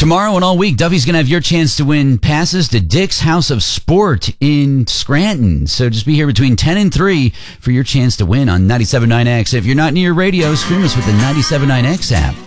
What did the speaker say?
Tomorrow and all week, Duffy's going to have your chance to win passes to Dick's House of Sport in Scranton. So just be here between 10 and 3 for your chance to win on 97.9X. If you're not near your radio, stream us with the 97.9X app.